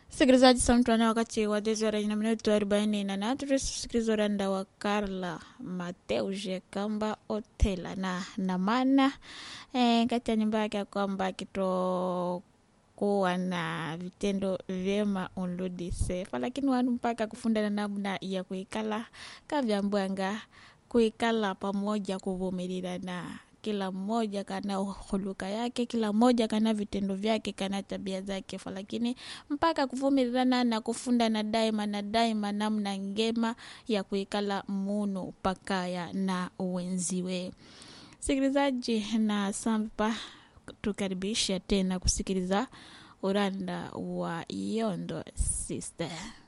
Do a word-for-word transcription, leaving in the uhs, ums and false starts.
Sikilizaji samtwana wakati wa dezora na minuto arobaini na nane tusikiliza randa wa Carla Mateuje kamba Otela na namana eh, kati ya nyumba yake kwamba kito kuwa na vitendo vyema unludise lakini wanu mpaka kufunda na namna ya kuikala kavyambwanga kuikala pamoja kuvumilia na kila mmoja kana huluka yake, kila mmoja kana vitendo vyake, kana tabia zake, lakini mpaka kuvumilana na kufunda na daima na daima namna ngema ya kuikala munu pakaya na wenziwe. Sikilizaji na sampa tukaribisha tena kusikiliza uranda wa Yondo Sister.